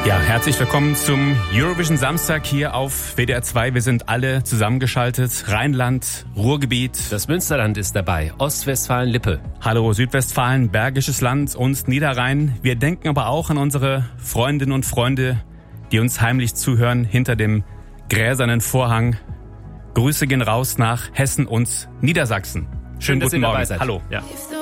Ja, herzlich willkommen zum Eurovision Samstag hier auf WDR 2. Wir sind alle zusammengeschaltet. Rheinland, Ruhrgebiet. Das Münsterland ist dabei. Ostwestfalen-Lippe. Hallo Südwestfalen, Bergisches Land und Niederrhein. Wir denken aber auch an unsere Freundinnen und Freunde, die uns heimlich zuhören hinter dem gräsernen Vorhang. Grüße gehen raus nach Hessen und Niedersachsen. Schön, dass guten ihr Morgen. dabei seid. Hallo. Ja.